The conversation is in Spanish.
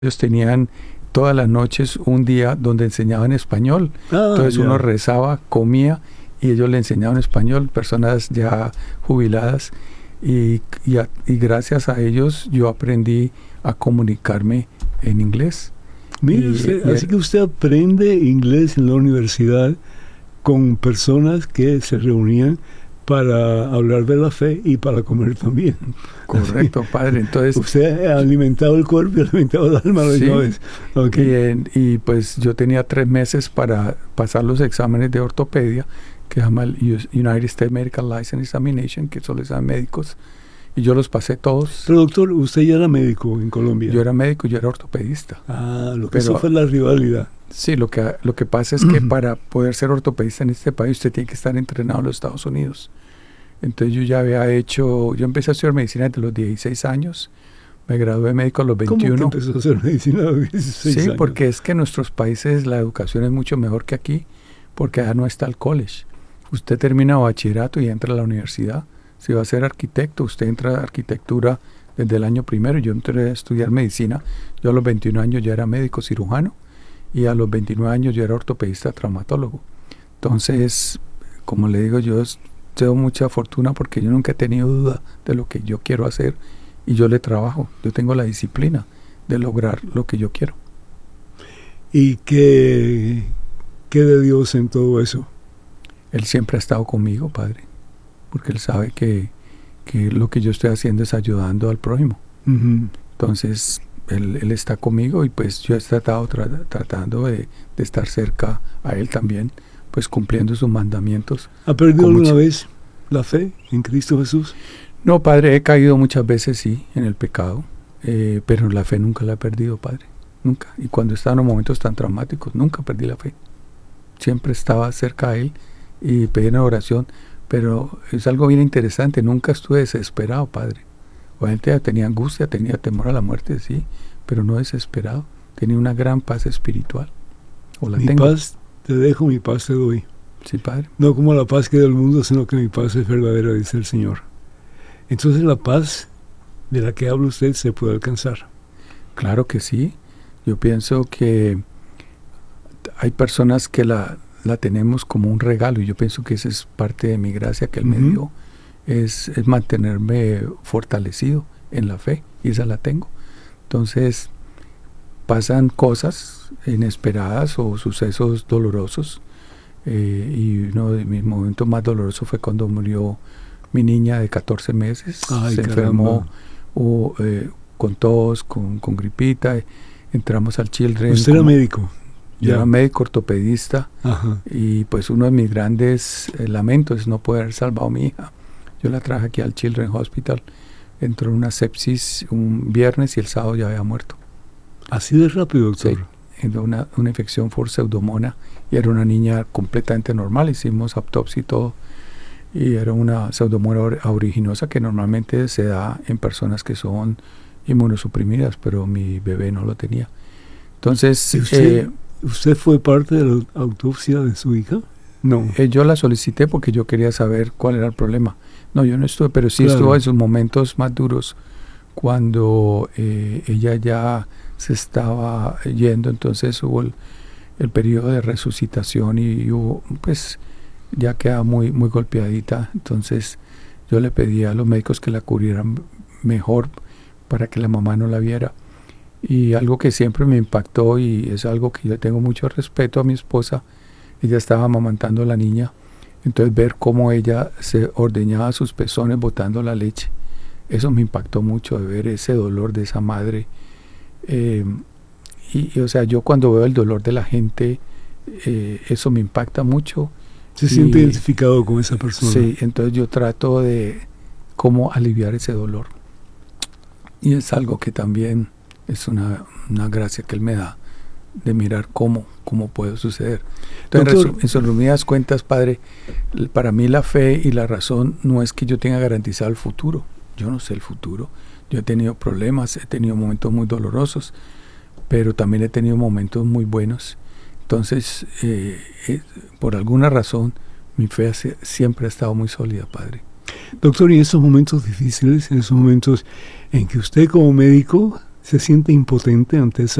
Ellos tenían todas las noches un día donde enseñaban español. Entonces uno rezaba, comía y ellos le enseñaban español, personas ya jubiladas. Y gracias a ellos yo aprendí a comunicarme en inglés. Mire usted, así que usted aprende inglés en la universidad con personas que se reunían para hablar de la fe y para comer también. Correcto, padre. Entonces, usted ha alimentado el cuerpo y ha alimentado el alma. Sí, okay. y pues yo tenía 3 meses para pasar los exámenes de ortopedia, que se llama el United States Medical License Examination, que son los exámenes médicos, y yo los pasé todos. Pero doctor, usted ya era médico en Colombia. Yo era médico, yo era ortopedista. Eso fue la rivalidad. Sí, lo que pasa es que para poder ser ortopedista en este país usted tiene que estar entrenado en los Estados Unidos. Entonces yo empecé a estudiar medicina desde los 16 años, me gradué de médico a los 21. ¿Cómo que empezó a hacer medicina a los 16 años? Sí, porque es que en nuestros países la educación es mucho mejor que aquí, porque allá no está el college. Usted termina bachillerato y entra a la universidad. Si va a ser arquitecto, usted entra a arquitectura desde el año primero. Yo entré a estudiar medicina, yo a los 21 años ya era médico cirujano y a los 29 años yo era ortopedista traumatólogo. Entonces, como le digo, yo tengo mucha fortuna porque yo nunca he tenido duda de lo que yo quiero hacer y yo le trabajo. Yo tengo la disciplina de lograr lo que yo quiero. ¿Y qué de Dios en todo eso? Él siempre ha estado conmigo, Padre, porque Él sabe que lo que yo estoy haciendo es ayudando al prójimo. Uh-huh. Entonces, él está conmigo y pues yo he tratado tratando de estar cerca a Él también, pues cumpliendo sus mandamientos. ¿Ha perdido alguna vez la fe en Cristo Jesús? No, Padre, he caído muchas veces, sí, en el pecado, pero la fe nunca la he perdido, Padre, nunca. Y cuando estaba en los momentos tan traumáticos, nunca perdí la fe. Siempre estaba cerca a Él y pedí una oración, pero es algo bien interesante, nunca estuve desesperado, Padre. Obviamente tenía angustia, tenía temor a la muerte, sí, pero no desesperado. Tenía una gran paz espiritual. Mi paz te dejo, mi paz te doy. Sí, Padre. No como la paz que del mundo, sino que mi paz es verdadera, dice el Señor. Entonces la paz de la que habla usted se puede alcanzar. Claro que sí. Yo pienso que hay personas que la tenemos como un regalo y yo pienso que esa es parte de mi gracia que Él me dio. Es mantenerme fortalecido en la fe y esa la tengo. Entonces pasan cosas inesperadas o sucesos dolorosos y uno de mis momentos más dolorosos fue cuando murió mi niña de 14 meses. Se enfermó con tos, con gripita. Entramos al Children. ¿Usted era médico? Yo era médico ortopedista. Ajá. Y pues uno de mis grandes lamentos es no poder haber salvado a mi hija. Yo la traje aquí al Children's Hospital, entró en una sepsis un viernes y el sábado ya había muerto. ¿Así de rápido, doctor? Sí, una infección por pseudomonas y era una niña completamente normal, hicimos autopsia y todo, y era una pseudomonas aeruginosa que normalmente se da en personas que son inmunosuprimidas, pero mi bebé no lo tenía. Entonces... ¿Usted fue parte de la autopsia de su hija? No. Yo la solicité porque yo quería saber cuál era el problema. No, yo no estuve, pero sí estuve en sus momentos más duros cuando ella ya se estaba yendo, entonces hubo el periodo de resucitación y hubo, pues ya queda muy golpeadita, entonces yo le pedí a los médicos que la cubrieran mejor para que la mamá no la viera. Y algo que siempre me impactó y es algo que yo tengo mucho respeto a mi esposa, ella estaba amamantando a la niña, entonces ver cómo ella se ordeñaba sus pezones botando la leche, eso me impactó mucho, de ver ese dolor de esa madre. O sea, yo cuando veo el dolor de la gente, eso me impacta mucho. ¿Se siente identificado con esa persona? Sí, entonces yo trato de cómo aliviar ese dolor. Y es algo que también es una gracia que Él me da, de mirar cómo puede suceder. Entonces, en resumidas cuentas, Padre, para mí la fe y la razón no es que yo tenga garantizado el futuro. Yo no sé el futuro. Yo he tenido problemas, he tenido momentos muy dolorosos, pero también he tenido momentos muy buenos. Entonces, por alguna razón, mi fe siempre ha estado muy sólida, Padre. Doctor, y en esos momentos difíciles, en esos momentos en que usted como médico se siente impotente ante esa